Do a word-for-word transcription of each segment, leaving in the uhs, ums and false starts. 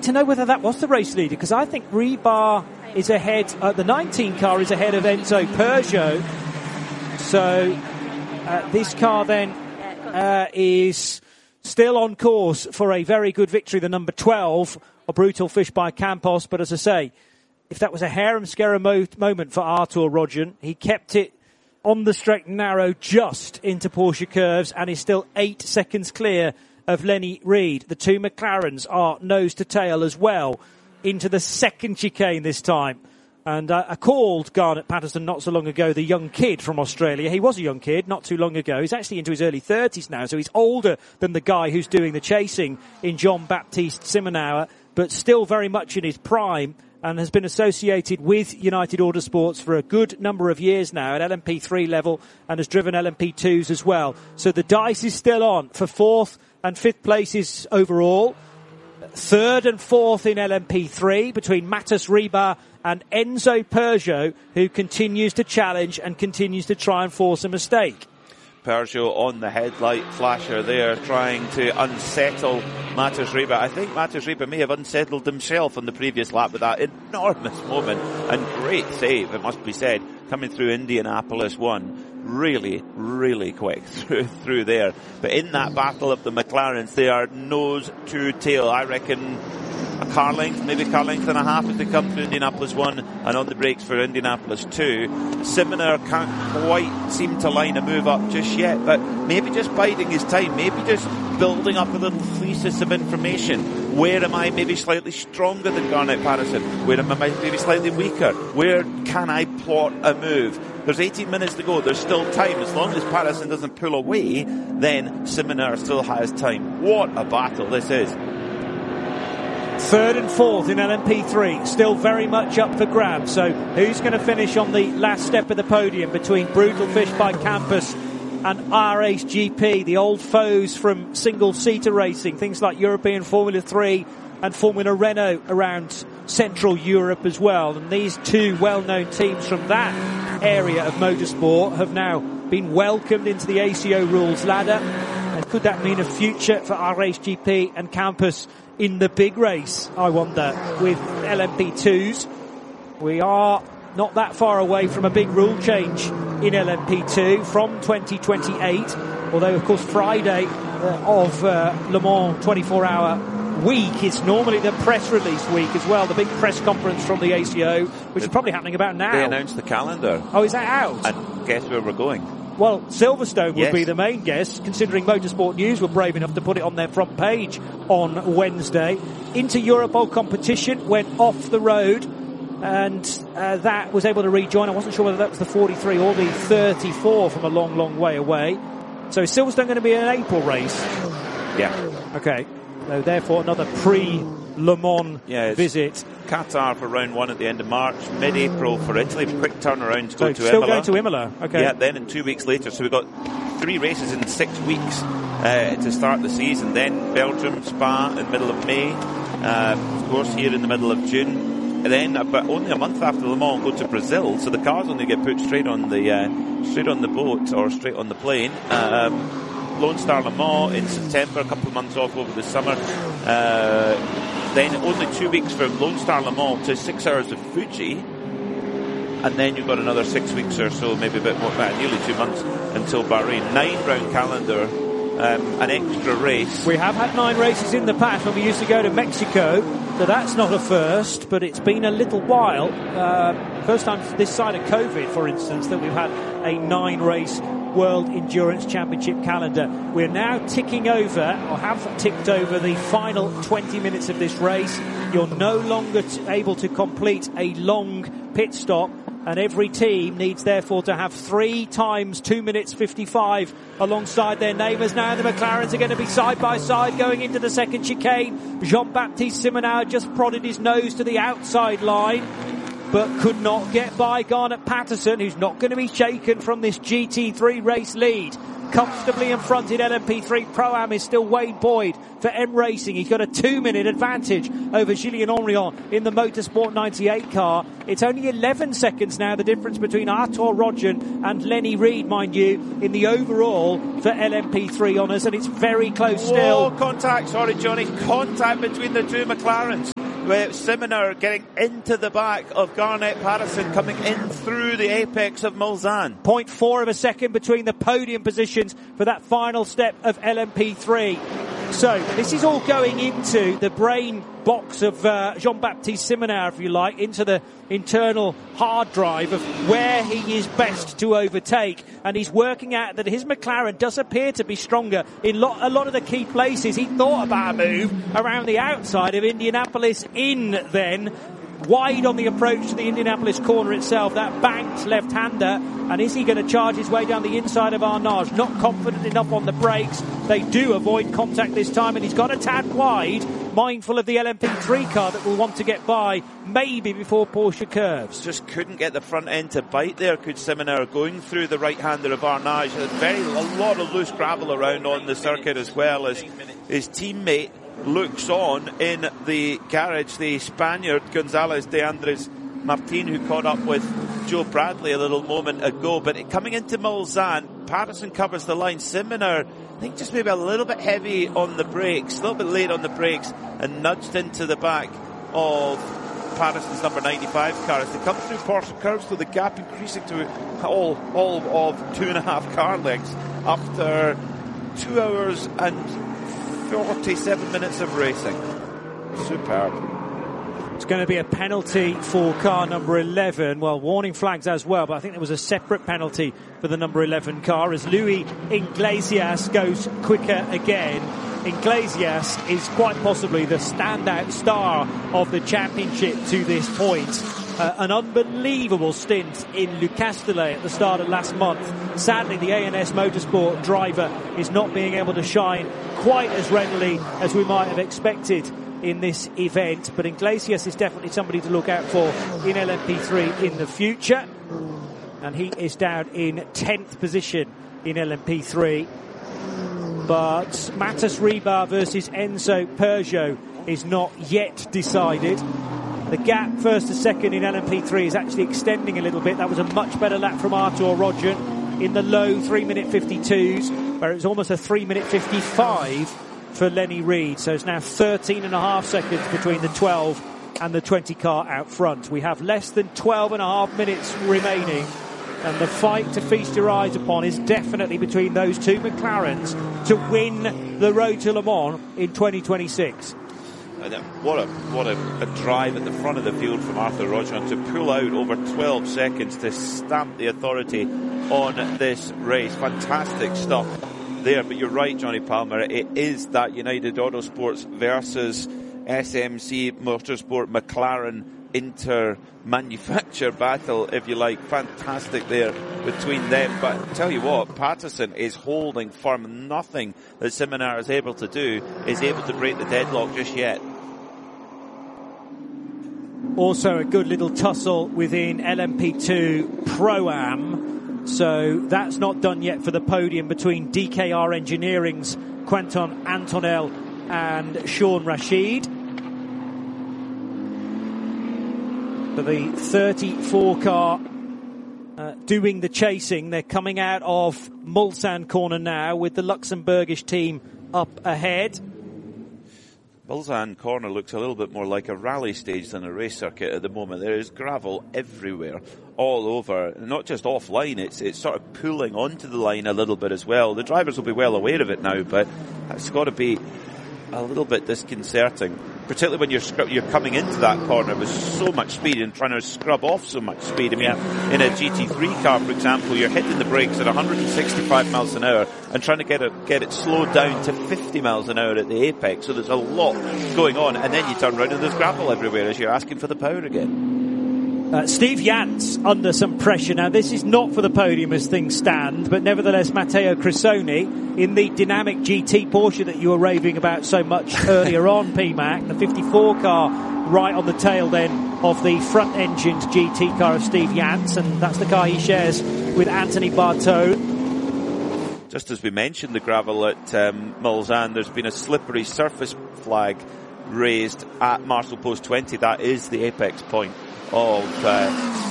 to know whether that was the race leader, because I think Rebar is ahead, uh, the nineteen car is ahead of Enzo Peugeot. So uh, this car then uh, is still on course for a very good victory, the number twelve, a Brutal Fish by Campos. But as I say, if that was a harem-scarum mo- moment for Artur Rodjan, he kept it on the straight and narrow just into Porsche curves and is still eight seconds clear of Lenny Reed. The two McLarens are nose to tail as well into the second chicane this time. And uh, I called Garnet Patterson not so long ago the young kid from Australia. He was a young kid not too long ago. He's actually into his early thirties now, so he's older than the guy who's doing the chasing in Jean-Baptiste Simonauer, but still very much in his prime, and has been associated with United Autosports for a good number of years now at L M P three level, and has driven L M P twos as well. So the dice is still on for fourth and fifth places overall. Third and fourth in L M P three between Matas Rebar and Enzo Peugeot, who continues to challenge and continues to try and force a mistake. Peugeot on the headlight flasher there, trying to unsettle Matas Rebar. I think Matas Rebar may have unsettled himself on the previous lap with that enormous moment, and great save, it must be said, coming through Indianapolis one. Really, really quick through, through there. But in that battle of the McLarens, they are nose to tail. I reckon a car length, maybe car length and a half as they come through Indianapolis one and on the brakes for Indianapolis two. Simoner can't quite seem to line a move up just yet, but maybe just biding his time, maybe just building up a little thesis of information. Where am I maybe slightly stronger than Garnet Patterson? Where am I maybe slightly weaker? Where can I plot a move? There's eighteen minutes to go. There's still time. As long as Patterson doesn't pull away, then Simoner still has time. What a battle this is. Third and fourth in L M P three, still very much up for grabs. So who's going to finish on the last step of the podium between Brutal Fish by Campos and R H G P, the old foes from single-seater racing, things like European Formula three and Formula Renault around Central Europe as well. And these two well-known teams from that area of motorsport have now been welcomed into the A C O rules ladder. And could that mean a future for R H G P and Campos in the big race, I wonder, with L M P twos? We are not that far away from a big rule change in L M P two from twenty twenty-eight, although of course Friday uh, of uh, Le Mans twenty-four hour week is normally the press release week as well, the big press conference from the A C O, which the, is probably happening about now. They announced the calendar. Oh, is that out? And guess where we're going? Well, Silverstone would yes. be the main guess, considering Motorsport News were brave enough to put it on their front page on Wednesday. Inter Europol competition went off the road, and uh, that was able to rejoin. I wasn't sure whether that was the forty-three or the thirty-four from a long, long way away. So is Silverstone going to be an April race? Yeah. Okay. So therefore, another pre-Le Mans yeah, visit. Qatar for round one at the end of March, mid-April for Italy, quick turnaround to so go to still Imola. going to Imola, okay. Yeah, then in two weeks later, so we've got three races in six weeks uh, to start the season. Then Belgium, Spa in the middle of May, uh, of course here in the middle of June. And then about only a month after Le Mans, go to Brazil, so the cars only get put straight on the uh, straight on the boat or straight on the plane. Um, Lone Star Le Mans in September, a couple of months off over the summer. Uh, then only two weeks from Lone Star Le Mans to six hours of Fuji. And then you've got another six weeks or so, maybe a bit more, well, nearly two months until Bahrain. Nine round calendar, um, an extra race. We have had nine races in the past when we used to go to Mexico, so that's not a first, but it's been a little while. Uh, first time this side of COVID, for instance, that we've had a nine race World Endurance Championship calendar. We're now ticking over, or have ticked over, the final twenty minutes of this race. You're no longer t- able to complete a long pit stop, and every team needs therefore to have three times two minutes fifty-five alongside their neighbours. Now the McLarens are going to be side by side going into the second chicane. Jean-Baptiste Simonauer just prodded his nose to the outside line, but could not get by Garnet Patterson, who's not going to be shaken from this G T three race lead. comfortably in front in L M P three. Pro-Am is still Wade Boyd for M Racing. He's got a two-minute advantage over Julien Henrion in the Motorsport ninety-eight car. It's only eleven seconds now, the difference between Arthur Rodgen and Lenny Reed, mind you, in the overall for L M P three honours, and it's very close still. Oh, contact, sorry Johnny, contact between the two McLarens. Simoner getting into the back of Garnet Patterson, coming in through the apex of Mulsanne. zero point four of a second between the podium positions for that final step of L M P three. So this is all going into the brain box of uh, Jean-Baptiste Simoner, if you like, into the internal hard drive of where he is best to overtake. And he's working out that his McLaren does appear to be stronger in lo- a lot of the key places. He thought about a move around the outside of Indianapolis in then, wide on the approach to the Indianapolis corner itself, that banked left-hander. And is he going to charge his way down the inside of Arnage? Not confident enough on the brakes. They do avoid contact this time, and he's got a tad wide, mindful of the L M P three car that will want to get by, maybe before Porsche curves. Just couldn't get the front end to bite there, could Simoner, going through the right-hander of Arnage. There's very, a lot of loose gravel around on the circuit, as well as his teammate looks on in the garage, the Spaniard Gonzalez de Andres Martin, who caught up with Joe Bradley a little moment ago. But coming into Mulsanne, Patterson covers the line. Simoner, I think, just maybe a little bit heavy on the brakes, a little bit late on the brakes, and nudged into the back of Patterson's number ninety-five car as they come through Porsche curves, with the gap increasing to all, all of two and a half car lengths after two hours and forty-seven minutes of racing. Superb. It's going to be a penalty for car number eleven. Well, warning flags as well, but I think there was a separate penalty for the number eleven car as Louis Iglesias goes quicker again. Iglesias is quite possibly the standout star of the championship to this point. Uh, an unbelievable stint in Le Castellet at the start of last month. Sadly, the A N S Motorsport driver is not being able to shine quite as readily as we might have expected in this event, but Iglesias is definitely somebody to look out for in L M P three in the future, and he is down in tenth position in L M P three. But Matas Ribar versus Enzo Peugeot is not yet decided. The gap first to second in L M P three is actually extending a little bit. That was a much better lap from Arthur Rodgen in the low three minute fifty-twos, where it was almost a three minute fifty-five for Lenny Reed. So it's now thirteen and a half seconds between the twelve and the twenty car out front. We have less than twelve and a half minutes remaining, and the fight to feast your eyes upon is definitely between those two McLarens to win the Road to Le Mans in twenty twenty-six. What a what a, a drive at the front of the field from Arthur Rodgen to pull out over twelve seconds to stamp the authority on this race. Fantastic stuff there. But you're right, Johnny Palmer, it is that United Autosports versus S M C Motorsport McLaren inter-manufacture battle, if you like. Fantastic there between them. But I tell you what, Patterson is holding firm. Nothing that Simoner is able to do is able to break the deadlock just yet. Also a good little tussle within L M P two Pro-Am. So that's not done yet for the podium between D K R Engineering's Quentin Antonel and Sean Rashid. For the thirty-four car uh, doing the chasing, they're coming out of Mulsanne corner now with the Luxembourgish team up ahead. Mulsanne corner looks a little bit more like a rally stage than a race circuit at the moment. There is gravel everywhere, all over, not just offline, it's it's sort of pulling onto the line a little bit as well. The drivers will be well aware of it now, but it's got to be a little bit disconcerting, particularly when you're you're coming into that corner with so much speed and trying to scrub off so much speed. I mean, yeah. In a G T three car, for example, you're hitting the brakes at one hundred sixty-five miles an hour and trying to get it get it slowed down to fifty miles an hour at the apex. So there's a lot going on, and then you turn around and there's gravel everywhere as you're asking for the power again. Uh, Steve Yance under some pressure. Now, this is not for the podium as things stand, but nevertheless, Matteo Crisoni in the dynamic G T Porsche that you were raving about so much earlier on, P MAC, the fifty-four car right on the tail then of the front-engined G T car of Steve Yance, and that's the car he shares with Anthony Barteau. just as we mentioned the gravel at um, Mulsanne, there's been a slippery surface flag raised at Marshall Post twenty. That is the apex point of uh,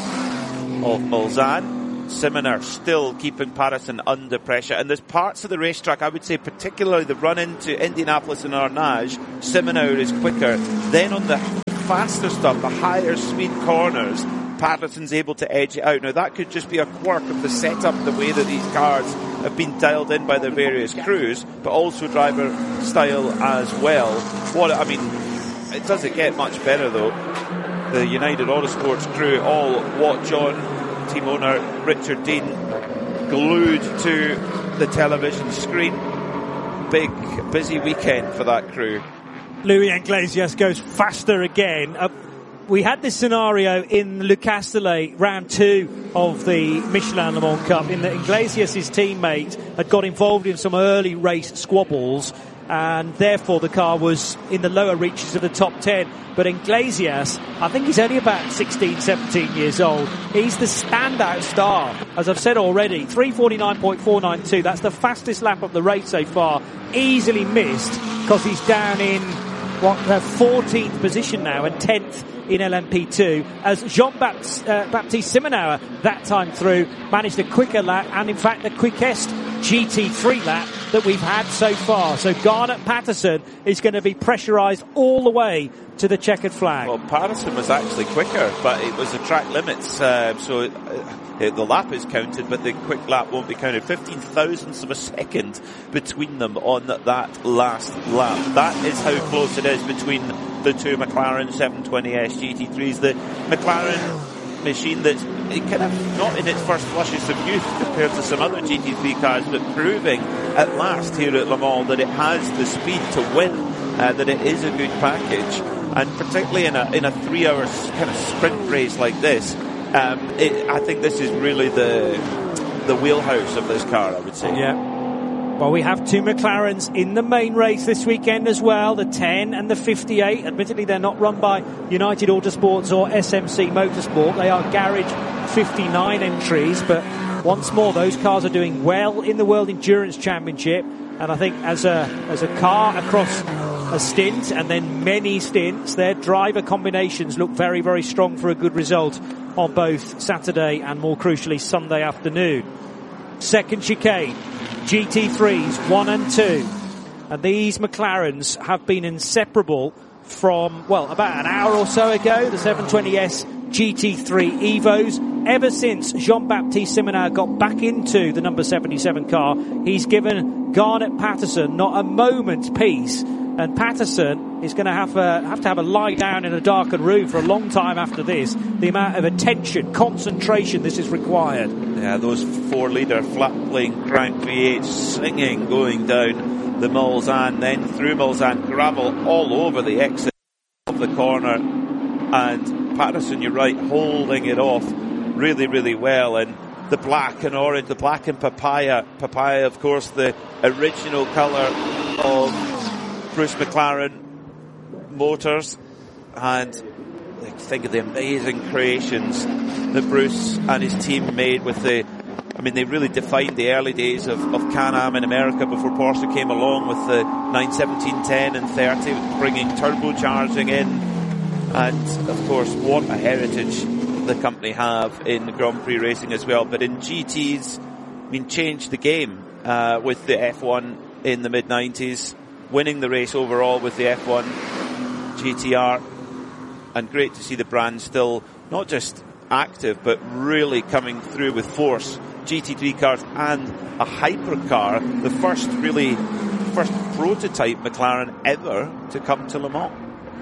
of Mulsanne. Simoner still keeping Patterson under pressure, and there's parts of the racetrack, I would say particularly the run into Indianapolis and Arnage, Simoner is quicker. Then on the faster stuff, the higher speed corners, Patterson's able to edge it out. Now that could just be a quirk of the setup, the way that these cars have been dialed in by their various crews, but also driver style as well. What I mean, it doesn't get much better though. The United Autosports crew all watch on. Team owner Richard Dean glued to the television screen. Big, busy weekend for that crew. Louis Iglesias goes faster again. Uh, we had this scenario in Le Castellet, round two of the Michelin Le Mans Cup, in that Iglesias' teammate had got involved in some early race squabbles, and therefore the car was in the lower reaches of the top ten. But Iglesias, I think he's only about sixteen, seventeen years old. He's the standout star, as I've said already. three forty-nine point four nine two, that's the fastest lap of the race so far. Easily missed because he's down in what, the fourteenth position now and tenth in L M P two, as Jean-Baptiste uh, Baptiste Simonauer that time through managed a quicker lap, and in fact the quickest G T three lap that we've had so far. So Garnet Patterson is going to be pressurised all the way to the checkered flag. Well, Patterson was actually quicker, but it was the track limits, uh, so it, uh, the lap is counted, but the quick lap won't be counted. fifteen thousandths of a second between them on that last lap. That is how close it is between the two McLaren seven twenty S G T threes. The McLaren machine that's kind of not in its first flushes of youth compared to some other G T three cars, but proving at last here at Le Mans that it has the speed to win, uh, that it is a good package, and particularly in a in a three-hour kind of sprint race like this, um, it, I think this is really the the wheelhouse of this car, I would say. Yeah. Well, we have two McLarens in the main race this weekend as well, the ten and the fifty-eight. Admittedly, they're not run by United Autosports or S M C Motorsport. They are Garage fifty-nine entries, but once more, those cars are doing well in the World Endurance Championship. And I think as a as a car across a stint and then many stints, their driver combinations look very, very strong for a good result on both Saturday and, more crucially, Sunday afternoon. Second chicane, G T threes, one and two. And these McLarens have been inseparable from, well, about an hour or so ago, the seven twenty S G T three Evos. Ever since Jean-Baptiste Simonauer got back into the number seventy-seven car, he's given Garnet Patterson not a moment's peace. And Patterson is going to have, a, have to have a lie down in a darkened room for a long time after this. The amount of attention, concentration this is required. Yeah, those four-litre flat-plane crank V eights singing going down the Mulsanne, then through Mulsanne, gravel all over the exit of the corner. And Patterson, you're right, holding it off really, really well. And the black and orange, the black and papaya. Papaya, of course, the original colour of Bruce McLaren Motors, and think of the amazing creations that Bruce and his team made with the, I mean, they really defined the early days of, of Can-Am in America before Porsche came along with the nine seventeen, ten and thirty, bringing turbocharging in, and of course what a heritage the company have in Grand Prix racing as well. But in G Ts, I mean, changed the game uh, with the F one in the mid nineties, winning the race overall with the F one G T R, and great to see the brand still not just active but really coming through with force. G T three cars and a hypercar, the first really first prototype McLaren ever to come to Le Mans.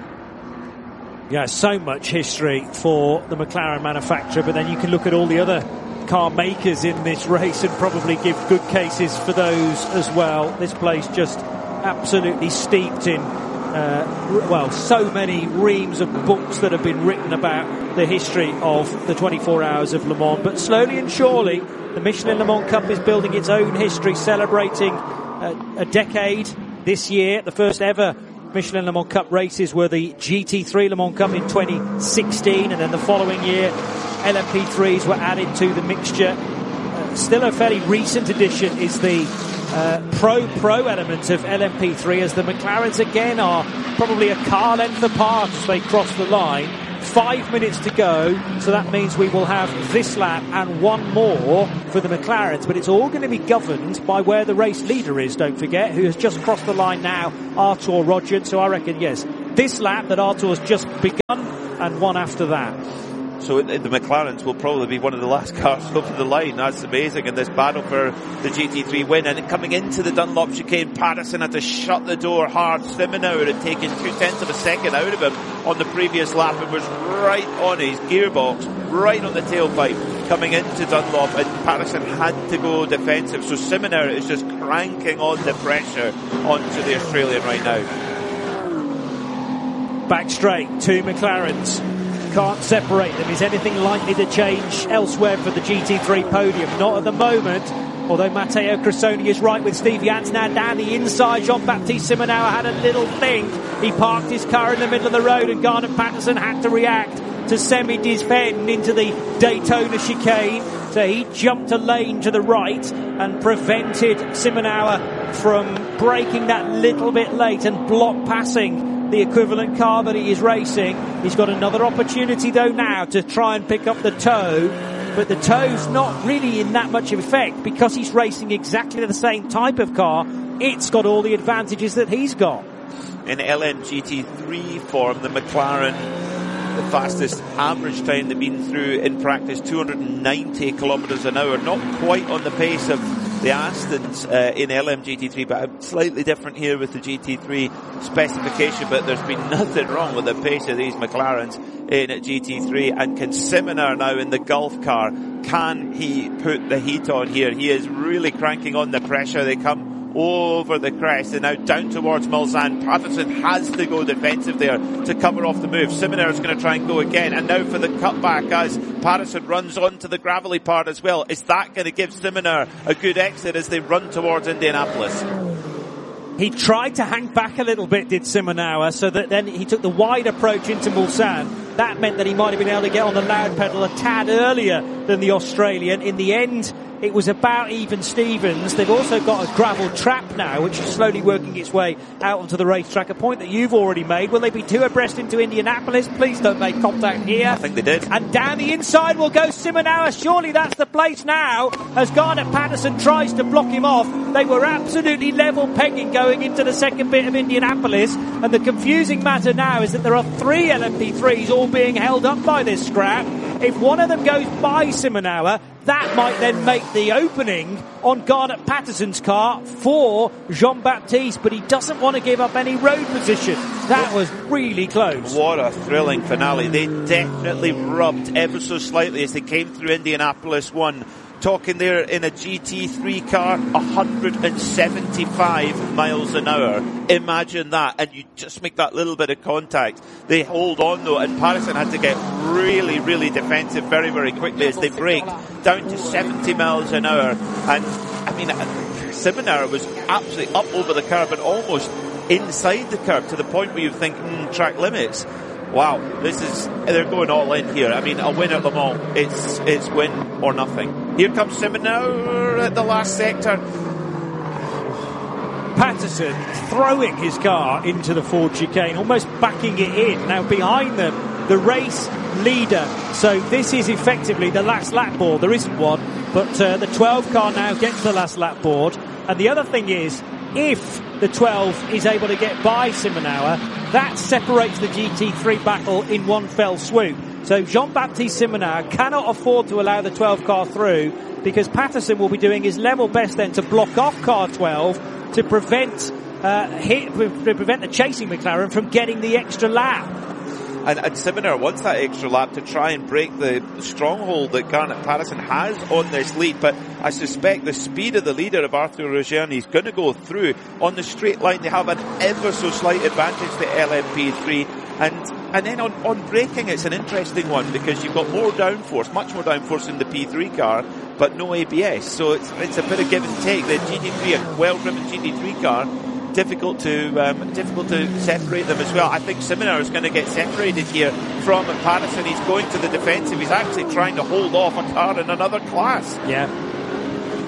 Yeah, so much history for the McLaren manufacturer, but then you can look at all the other car makers in this race and probably give good cases for those as well. This place just absolutely steeped in, uh, well, so many reams of books that have been written about the history of the twenty-four hours of Le Mans. But slowly and surely, the Michelin Le Mans Cup is building its own history, celebrating a, a decade this year. The first ever Michelin Le Mans Cup races were the G T three Le Mans Cup in twenty sixteen, and then the following year L M P threes were added to the mixture. Uh, still a fairly recent addition is the uh, pro-pro element of L M P three, as the McLarens again are probably a car length apart as they cross the line. Five minutes to go, so that means we will have this lap and one more for the McLarens, but it's all going to be governed by where the race leader is, don't forget, who has just crossed the line now, Artur Rodgers. So I reckon, yes, this lap that Artur's just begun and one after that. So the McLarens will probably be one of the last cars over the line. That's amazing in this battle for the G T three win. And coming into the Dunlop chicane, Patterson had to shut the door hard. Simonauer had taken two tenths of a second out of him on the previous lap and was right on his gearbox, right on the tailpipe coming into Dunlop, and Patterson had to go defensive. So Simonauer is just cranking on the pressure onto the Australian right now. Back straight, two McLarens. Can't separate them. Is anything likely to change elsewhere for the G T three podium? Not at the moment. Although Matteo Cressoni is right with Steve Yance now down the inside. Jean-Baptiste Simonauer had a little think. He parked his car in the middle of the road, and Garnet Patterson had to react to semi-defend into the Daytona chicane. So he jumped a lane to the right and prevented Simonauer from braking that little bit late and block passing the equivalent car that he is racing. He's got another opportunity though now to try and pick up the toe, but the toe's not really in that much effect because he's racing exactly the same type of car. It's got all the advantages that he's got. In L M G T three form, the McLaren, the fastest average time they've been through in practice, two hundred ninety kilometres an hour, not quite on the pace of the Astons uh, in L M G T three, but slightly different here with the G T three specification. But there's been nothing wrong with the pace of these McLarens in G T three. And can Simonauer now in the Gulf car, can he put the heat on here? He is really cranking on the pressure. They come over the crest and now down towards Mulsanne. Patterson has to go defensive there to cover off the move. Simonauer is going to try and go again, and now for the cutback as Patterson runs onto the gravelly part as well. Is that going to give Simonauer a good exit as they run towards Indianapolis? He tried to hang back a little bit, did Simonauer, so that then he took the wide approach into Mulsanne. That meant that he might have been able to get on the loud pedal a tad earlier than the Australian. In the end, it was about even Stevens. They've also got a gravel trap now, which is slowly working its way out onto the racetrack, a point that you've already made. Will they be two abreast into Indianapolis? Please don't make contact here. I think they did. And down the inside will go Simonauer. Surely that's the place now, as Garnet Patterson tries to block him off. They were absolutely level pegging going into the second bit of Indianapolis, and the confusing matter now is that there are three L M P threes all being held up by this scrap. If one of them goes by Simonauer, that might then make the opening on Garnet Patterson's car for Jean-Baptiste, but he doesn't want to give up any road position. That was really close. What a thrilling finale. They definitely rubbed ever so slightly as they came through Indianapolis one. Talking there in a G T three car, one hundred seventy-five miles an hour. Imagine that, and you just make that little bit of contact. They hold on though, and Patterson had to get really, really defensive very, very quickly as they brake down to seventy miles an hour. And I mean, Simonauer was absolutely up over the curb and almost inside the curb to the point where you think, mm, track limits. Wow, this is, they're going all in here. I mean, a win at Le Mans, it's, it's win or nothing. Here comes Simonauer at the last sector. Patterson throwing his car into the Ford chicane, almost backing it in. Now behind them, the race leader. So this is effectively the last lap board. There isn't one, but uh, the twelve car now gets the last lap board. And the other thing is, if the twelve is able to get by Simonauer, that separates the G T three battle in one fell swoop. So Jean-Baptiste Simonauer cannot afford to allow the twelve car through, because Patterson will be doing his level best then to block off car twelve to prevent uh, hit, to prevent the chasing McLaren from getting the extra lap. And, and Simonauer wants that extra lap to try and break the stronghold that Garnet Patterson has on this lead. But I suspect the speed of the leader of Arthur Reggiani is going to go through. On the straight line, they have an ever so slight advantage to L M P three. And and then on, on braking, it's an interesting one because you've got more downforce, much more downforce in the P three car, but no A B S. So it's it's a bit of give and take. The G T three, a well-driven G T three car, difficult to um, difficult to separate them as well. I think Simonauer is going to get separated here from Patterson. He's going to the defensive. He's actually trying to hold off a car in another class. Yeah.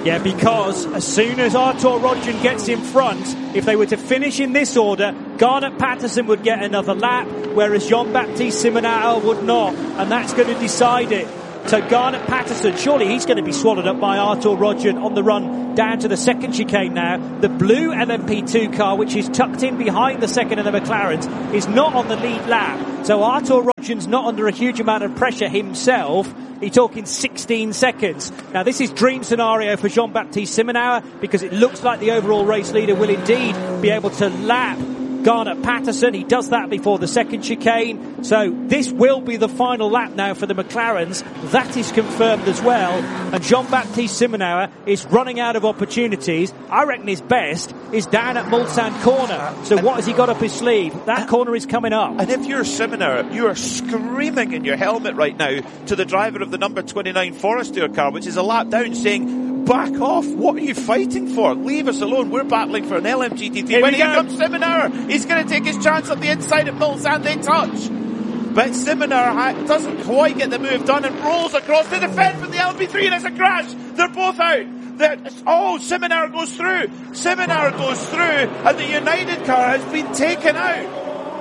Yeah, because as soon as Artur Rodgen gets in front, if they were to finish in this order, Garnet Patterson would get another lap, whereas Jean-Baptiste Simonauer would not, and that's going to decide it. So Garnet Patterson, surely he's going to be swallowed up by Artur Rodgen on the run down to the second chicane now. The blue L M P two car, which is tucked in behind the second of the McLarens, is not on the lead lap. So Artur Rodgen's not under a huge amount of pressure himself. He's talking sixteen seconds. Now this is dream scenario for Jean-Baptiste Simonauer, because it looks like the overall race leader will indeed be able to lap Garnet Patterson. He does that before the second chicane. So this will be the final lap now for the McLarens. That is confirmed as well. And Jean-Baptiste Simonauer is running out of opportunities. I reckon his best is down at Mulsanne corner. So what has he got up his sleeve? That corner is coming up. And if you're Simonauer, you are screaming in your helmet right now to the driver of the number twenty-nine Forestier car, which is a lap down, saying, back off. What are you fighting for? Leave us alone. We're battling for an L M G T T. Here when here comes Simonauer, he's going to take his chance up the inside of Mulsanne. They touch. But Simonauer doesn't quite get the move done and rolls across to defend from the L M P three, and it's a crash. They're both out. They're, oh, Simonauer goes through. Simonauer goes through, and the United car has been taken out.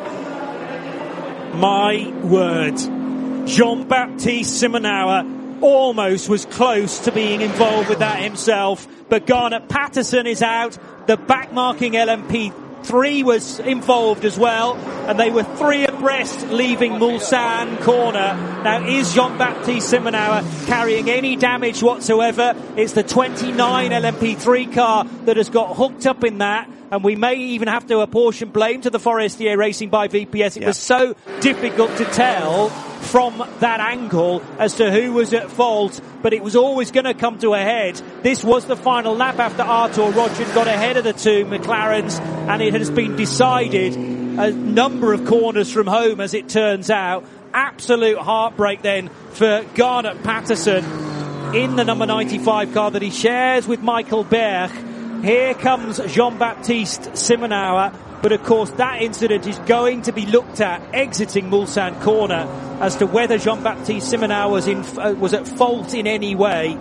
My word. Jean-Baptiste Simonauer almost was close to being involved with that himself, but Garnet Patterson is out. The backmarking L M P three was involved as well, and they were three abreast leaving Mulsanne corner. Now, is Jean-Baptiste Simonauer carrying any damage whatsoever? It's the twenty-nine L M P three car that has got hooked up in that, and we may even have to apportion blame to the Forestier Racing by V P S. It yeah. was so difficult to tell from that angle as to who was at fault, but it was always going to come to a head. This was the final lap after Artur Rodgen got ahead of the two McLarens, and it has been decided a number of corners from home, as it turns out. Absolute heartbreak then for Garnet Patterson in the number ninety-five car that he shares with Michael Berg. Here comes Jean-Baptiste Simonauer, but of course that incident is going to be looked at exiting Mulsanne corner as to whether Jean-Baptiste Simonauer was, in, uh, was at fault in any way.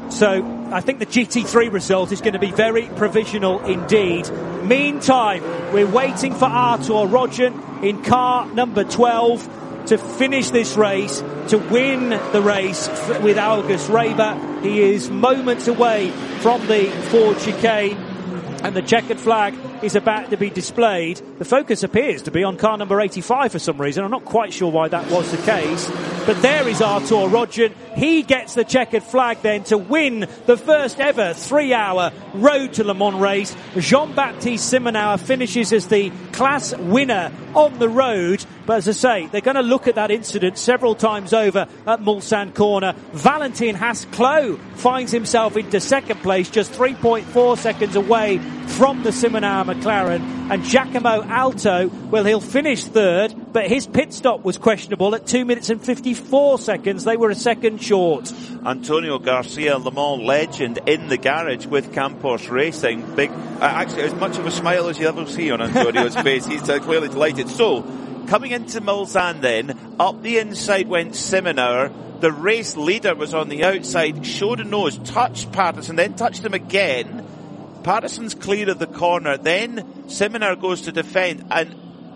So I think the G T three result is going to be very provisional indeed. Meantime, we're waiting for Artur Rodgen in car number twelve to finish this race, to win the race with August Reber. He is moments away from the Ford chicane, and the checkered flag is about to be displayed. The focus appears to be on car number eighty-five for some reason. I'm not quite sure why that was the case. But there is Artur Rodgen. He gets the checkered flag then to win the first ever three-hour Road to Le Mans race. Jean-Baptiste Simonauer finishes as the class winner on the road. But as I say, they're going to look at that incident several times over at Mulsanne corner. Valentin Haas-Clos finds himself into second place, just three point four seconds away from the Simonauer McLaren. And Giacomo Alto, well, he'll finish third, but his pit stop was questionable at two minutes and fifty-four seconds. They were a second short. Antonio Garcia, Le Mans legend, in the garage with Campos Racing. Big, uh, actually, as much of a smile as you ever see on Antonio's face. He's uh, clearly delighted. So, coming into Mulsanne then, up the inside went Simonauer. The race leader was on the outside, showed a nose, touched Patterson, then touched him again. Patterson's clear of the corner, then Simonauer goes to defend, and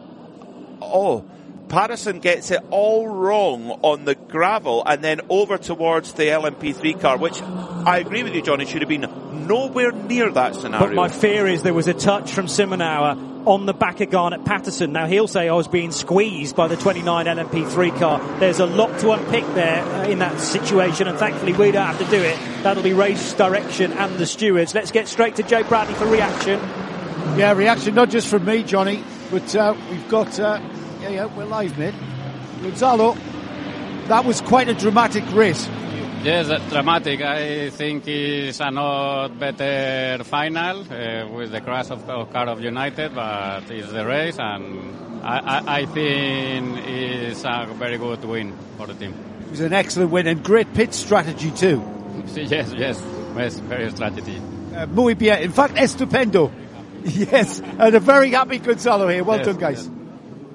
oh, Patterson gets it all wrong on the gravel and then over towards the L M P three car, which I agree with you, Johnny, should have been nowhere near that scenario. But my fear is there was a touch from Simonauer on the back of Garnet Patterson. Now he'll say I was being squeezed by the twenty-nine L M P three car. There's a lot to unpick there uh, in that situation, and thankfully we don't have to do it. That'll be race direction and the stewards. Let's get straight to Joe Bradley for reaction. Yeah, reaction not just from me, Johnny, but uh, we've got uh, yeah, yeah, we're live, mate. Gonzalo, that was quite a dramatic race. Yes, dramatic. I think it's a not better final uh, with the crash of the car of United, but it's the race, and I, I, I think it's a very good win for the team. It was an excellent win and great pit strategy too. Yes, yes, yes, very strategy. Uh, muy bien. In fact, estupendo. Yes, and a very happy Gonzalo here. Well yes, done, guys. Yes.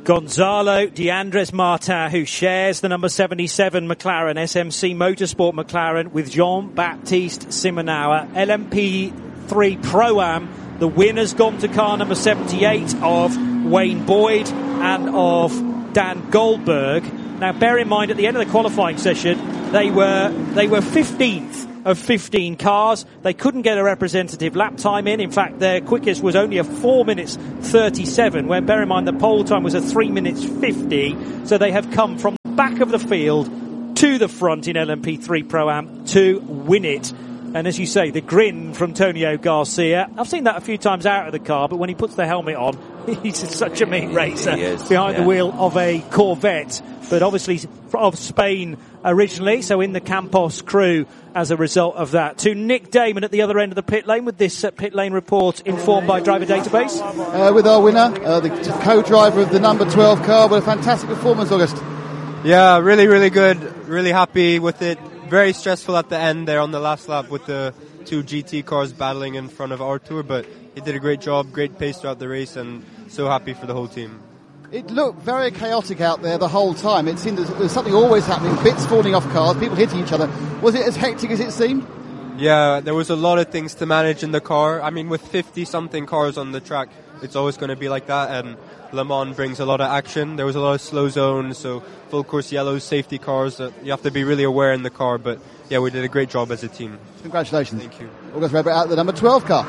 Gonzalo de Andres Martin, who shares the number seventy-seven McLaren, S M C Motorsport McLaren, with Jean-Baptiste Simonauer. L M P three Pro-Am, the winner's gone to car number seventy-eight of Wayne Boyd and of Dan Goldberg. Now, bear in mind, at the end of the qualifying session, they were they were fifteenth of fifteen cars. They couldn't get a representative lap time in. In fact, their quickest was only a four minutes thirty-seven, when, bear in mind, the pole time was a three minutes fifty. So they have come from the back of the field to the front in L M P three Pro-Am to win it. And as you say, the grin from Tonio Garcia. I've seen that a few times out of the car, but when he puts the helmet on, he's such a mean racer behind yeah. the wheel of a Corvette. But obviously of Spain originally, so in the Campos crew as a result of that. To Nick Damon at the other end of the pit lane with this uh, pit lane report informed by Driver Database. Uh, with our winner, uh, the co-driver of the number twelve car, with a fantastic performance, August. Yeah, really, really good. Really happy with it. Very stressful at the end there on the last lap with the two G T cars battling in front of Artur, but he did a great job, great pace throughout the race, and so happy for the whole team. It looked very chaotic out there the whole time. It seemed there was something always happening, bits falling off cars, people hitting each other. Was it as hectic as it seemed? Yeah, there was a lot of things to manage in the car. I mean, with fifty-something cars on the track, it's always going to be like that, and Le Mans brings a lot of action. There was a lot of slow zones, so full course yellows, safety cars. That you have to be really aware in the car, but yeah, we did a great job as a team. Congratulations. Thank you. August Weber out the number twelve car.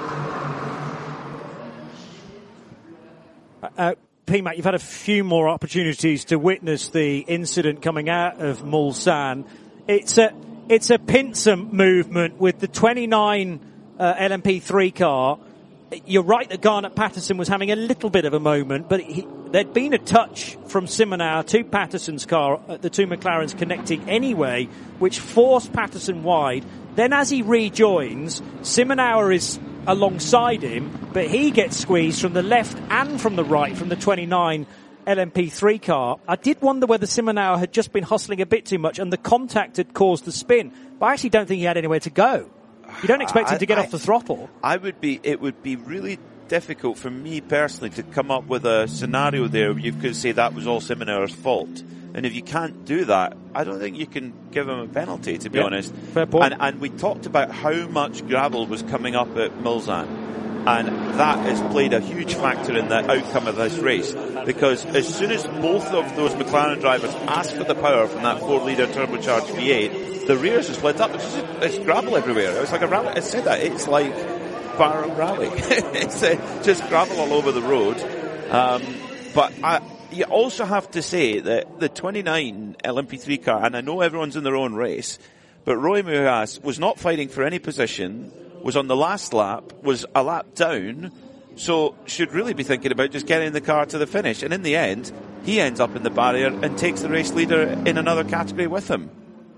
Uh, P MAC, you've had a few more opportunities to witness the incident coming out of Mulsanne. It's a it's a pincer movement with the twenty-nine uh, L M P three car. You're right that Garnet Patterson was having a little bit of a moment, but he, there'd been a touch from Simonauer to Patterson's car, uh, the two McLarens connecting anyway, which forced Patterson wide. Then as he rejoins, Simonauer is alongside him, but he gets squeezed from the left and from the right from the twenty-nine L M P three car. I did wonder whether Simonauer had just been hustling a bit too much and the contact had caused the spin, but I actually don't think he had anywhere to go. You don't expect him to get I, off the throttle. I would be, it would be really difficult for me personally to come up with a scenario there where you could say that was all Simonauer's fault. And if you can't do that, I don't think you can give him a penalty, to be yep. honest. Fair point. And, and we talked about how much gravel was coming up at Mulsanne. And that has played a huge factor in the outcome of this race. Because as soon as both of those McLaren drivers asked for the power from that four litre turbocharged V eight, the rears are split up. It's, just, it's gravel everywhere. It's like a rally. I said that. It's like Barham Rally. It's uh, just gravel all over the road. Um, but I, you also have to say that the twenty-nine L M P three car, and I know everyone's in their own race, but Roy Mujas was not fighting for any position, was on the last lap, was a lap down, so should really be thinking about just getting the car to the finish. And in the end, he ends up in the barrier and takes the race leader in another category with him.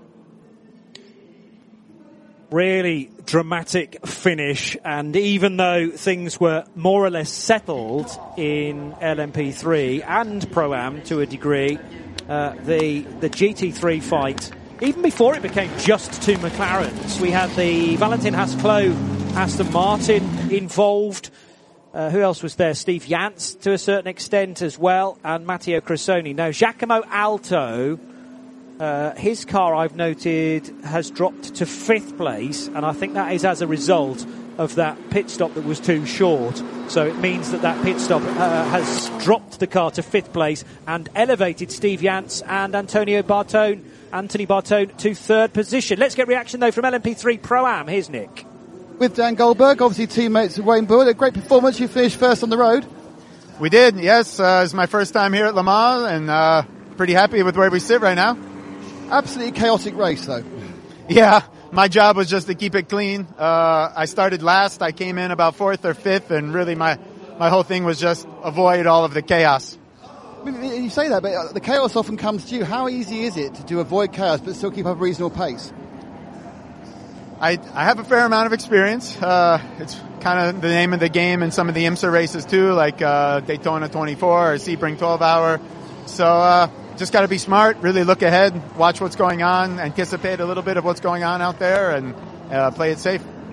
Really dramatic finish, and even though things were more or less settled in L M P three and Pro-Am to a degree, uh, the the G T three fight, even before it became just two McLarens, we had the Valentin Haas-Clos Aston Martin involved. Uh, who else was there? Steve Yance to a certain extent as well, and Matteo Cressoni. Now, Giacomo Alto, Uh, his car, I've noted, has dropped to fifth place, and I think that is as a result of that pit stop that was too short. So it means that that pit stop uh, has dropped the car to fifth place and elevated Steve Yance and Antonio Bartone, Anthony Bartone to third position. Let's get reaction, though, from L M P three Pro-Am. Here's Nick. With Dan Goldberg, obviously teammates of Wayne Boyd. A great performance. You finished first on the road. We did, yes. Uh, it's my first time here at Le Mans, and uh, pretty happy with where we sit right now. Absolutely chaotic race, though. Yeah, my job was just to keep it clean. Uh, I started last. I came in about fourth or fifth, and really my, my whole thing was just avoid all of the chaos. You say that, but the chaos often comes to you. How easy is it to avoid chaos but still keep up a reasonable pace? I, I have a fair amount of experience. Uh, it's kind of the name of the game in some of the IMSA races too, like uh, Daytona twenty-four or Sebring twelve hour. So uh, just got to be smart, really look ahead, watch what's going on, anticipate a little bit of what's going on out there, and uh, play it safe.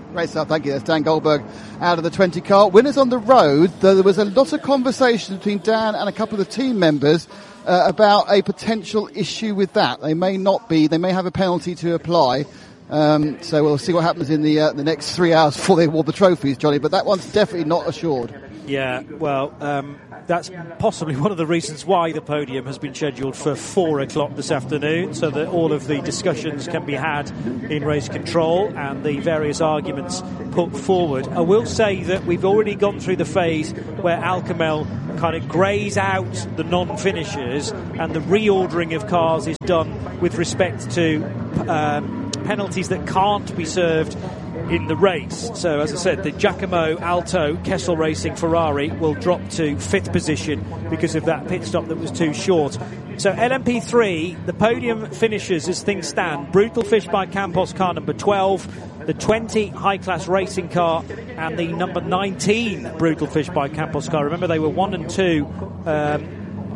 Great stuff, thank you. That's Dan Goldberg out of the twenty car. Winners on the road, though there was a lot of conversation between Dan and a couple of the team members uh, about a potential issue with that. They may not be, they may have a penalty to apply. Um, so we'll see what happens in the uh, the next three hours before they award the trophies, Johnny, but that one's definitely not assured. Yeah, well, um, that's possibly one of the reasons why the podium has been scheduled for four o'clock this afternoon, so that all of the discussions can be had in race control and the various arguments put forward. I will say that we've already gone through the phase where Alcamel kind of greys out the non-finishers, and the reordering of cars is done with respect to um, penalties that can't be served in the race. So, as I said, the Giacomo Alto Kessel Racing Ferrari will drop to fifth position because of that pit stop that was too short. So L M P three, the podium finishes as things stand. Brutal Fish by Campos car number twelve, the twenty High Class Racing car, and the number nineteen Brutal Fish by Campos car. Remember, they were one and two um,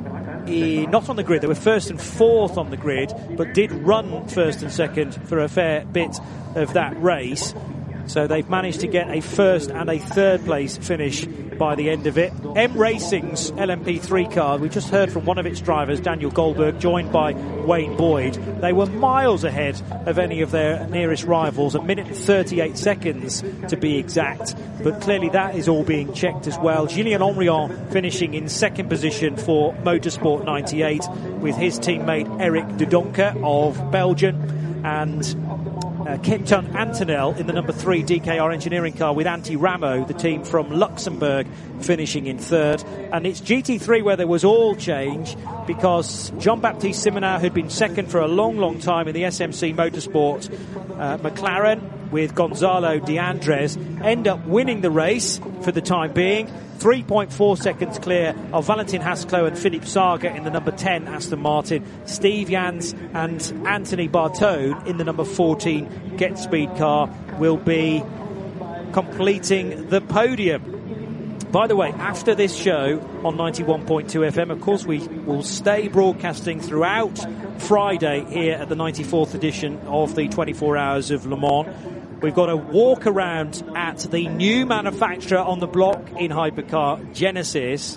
E, not on the grid. They were first and fourth on the grid, but did run first and second for a fair bit of that race. So they've managed to get a first and a third place finish by the end of it. M Racing's L M P three car, we just heard from one of its drivers, Daniel Goldberg, joined by Wayne Boyd. They were miles ahead of any of their nearest rivals, a minute and thirty-eight seconds to be exact. But clearly that is all being checked as well. Julien Henrion finishing in second position for Motorsport ninety-eight with his teammate Eric de Donker of Belgium, and Uh, Kenton Antonel in the number three D K R engineering car with Antti Ramo, the team from Luxembourg, finishing in third. And it's G T three where there was all change, because Jean-Baptiste Simonard, who'd been second for a long, long time in the S M C Motorsport uh, McLaren with Gonzalo de Andres, end up winning the race for the time being. three point four seconds clear of Valentin Haskell and Philippe Saga in the number ten Aston Martin. Steve Jans and Anthony Bartone in the number fourteen Get Speed car will be completing the podium. By the way, after this show on ninety-one point two F M, of course, we will stay broadcasting throughout Friday here at the ninety-fourth edition of the twenty-four Hours of Le Mans. We've got a walk around at the new manufacturer on the block in hypercar, Genesis.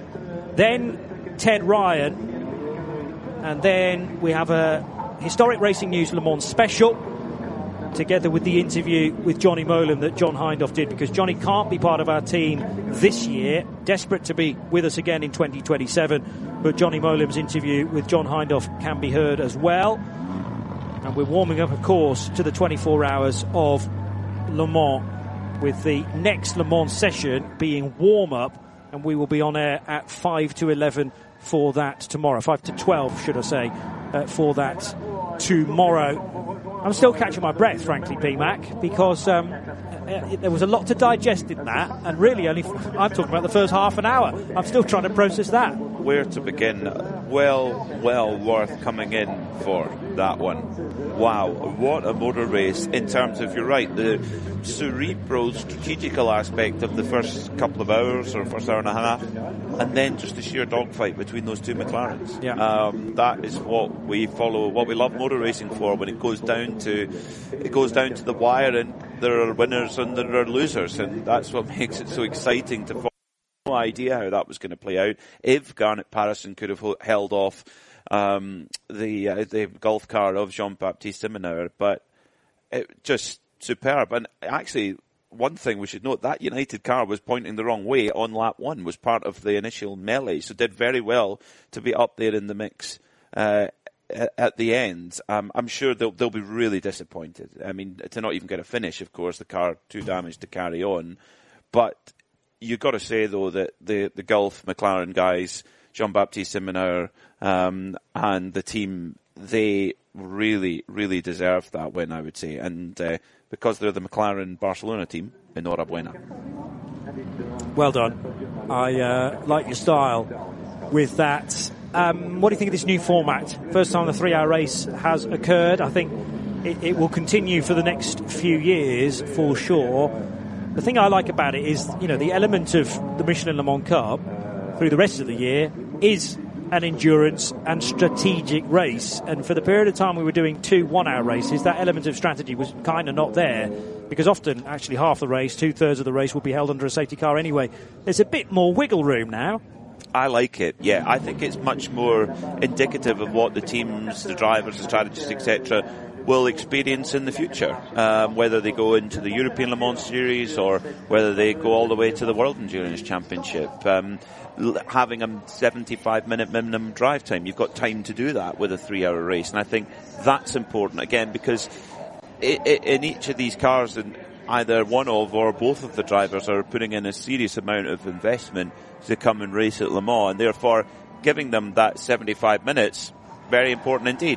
Then Ted Ryan. And then we have a Historic Racing News Le Mans special, together with the interview with Johnny Molan that John Hindhaugh did, because Johnny can't be part of our team this year, desperate to be with us again in twenty twenty-seven, but Johnny Molan's interview with John Hindhaugh can be heard as well. And we're warming up, of course, to the twenty-four Hours of Le Mans, with the next Le Mans session being warm-up, and we will be on air at five to eleven for that tomorrow. five to twelve, should I say, uh, for that tomorrow. I'm still catching my breath, frankly, P-Mac, because um, uh, there was a lot to digest in that, and really only f- I'm talking about the first half an hour. I'm still trying to process that. Where to begin? Well, well worth coming in for that one. Wow, what a motor race in terms of, you're right, the cerebral, strategical aspect of the first couple of hours or first hour and a half, and then just the sheer dogfight between those two McLarens. Yeah. Um, that is what we follow, what we love motor racing for, when it goes down to it goes down to the wire, and there are winners and there are losers, and that's what makes it so exciting to follow. No idea how that was going to play out. If Garnet Patterson could have held off um, the uh, the Gulf car of Jean-Baptiste Simonard, but it just superb. And actually, one thing we should note, that United car was pointing the wrong way on lap one, was part of the initial melee, so did very well to be up there in the mix uh, at the end. Um, I'm sure they'll, they'll be really disappointed. I mean, to not even get a finish, of course, the car too damaged to carry on. But you've got to say, though, that the, the Gulf McLaren guys, Jean-Baptiste Simonard, um, and the team, they really, really deserved that win, I would say. And uh, because they're the McLaren Barcelona team, enhorabuena. Well done. I uh, like your style with that. Um, what do you think of this new format? First time the three-hour race has occurred. I think it, it will continue for the next few years, for sure. The thing I like about it is, you know, the element of the Michelin Le Mans Cup through the rest of the year is an endurance and strategic race. And for the period of time we were doing two one-hour races, that element of strategy was kind of not there, because often, actually, half the race, two-thirds of the race will be held under a safety car anyway. There's a bit more wiggle room now. I like it, yeah. I think it's much more indicative of what the teams, the drivers, the strategists, et cetera will experience in the future, um, whether they go into the European Le Mans Series or whether they go all the way to the World Endurance Championship. Um, l- having a seventy-five minute minimum drive time, you've got time to do that with a three-hour race, and I think that's important, again, because I- I- in each of these cars, and either one of or both of the drivers are putting in a serious amount of investment to come and race at Le Mans, and therefore giving them that seventy-five minutes, very important indeed.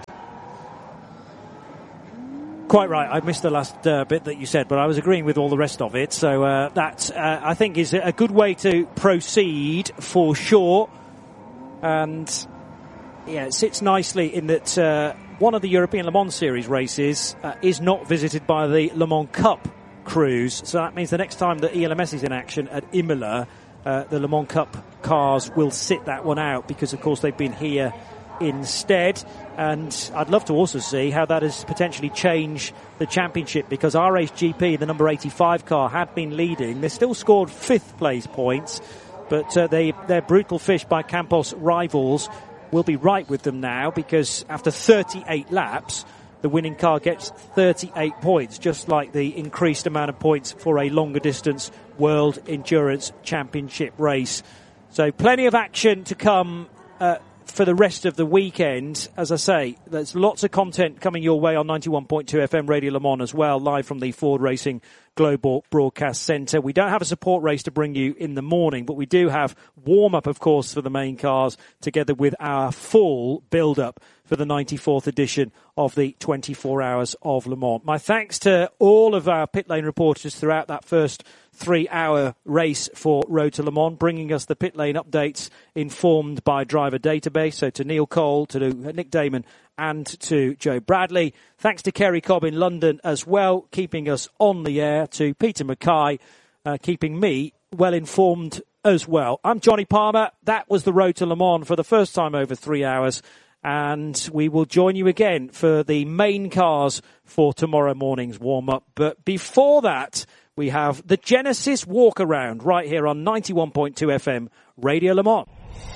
Quite right. I missed the last uh, bit that you said, but I was agreeing with all the rest of it. So uh, that, uh, I think, is a good way to proceed for sure. And, yeah, it sits nicely in that uh, one of the European Le Mans Series races uh, is not visited by the Le Mans Cup crews. So that means the next time that E L M S is in action at Imola, uh, the Le Mans Cup cars will sit that one out because, of course, they've been here instead. And I'd love to also see how that has potentially changed the championship, because R H G P, the number eighty-five car, had been leading. They still scored fifth place points, but uh, they, their brutal fish by Campos rivals will be right with them now, because after thirty-eight laps, the winning car gets thirty-eight points, just like the increased amount of points for a longer distance World Endurance Championship race. So plenty of action to come uh, for the rest of the weekend. As I say, there's lots of content coming your way on ninety-one point two F M Radio Le Mans as well, live from the Ford Racing Global Broadcast Centre. We don't have a support race to bring you in the morning, but we do have warm-up, of course, for the main cars, together with our full build-up for the ninety-fourth edition of the twenty-four Hours of Le Mans. My thanks to all of our pit lane reporters throughout that first three-hour race for Road to Le Mans, bringing us the pit lane updates informed by Driver Database. So to Neil Cole, to Nick Damon, and to Joe Bradley. Thanks to Kerry Cobb in London as well, keeping us on the air. To Peter Mackay, uh, keeping me well informed as well. I'm Johnny Palmer. That was the Road to Le Mans for the first time over three hours. And we will join you again for the main cars for tomorrow morning's warm-up. But before that, we have the Genesis Walk Around right here on ninety-one point two F M Radio Le Mans.